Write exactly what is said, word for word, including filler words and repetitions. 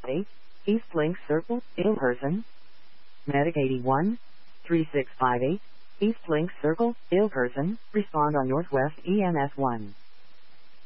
eight, East Link Circle, in person. Medic eighty-one, three six five eight, East Link Circle, in person, respond on Northwest E M S one.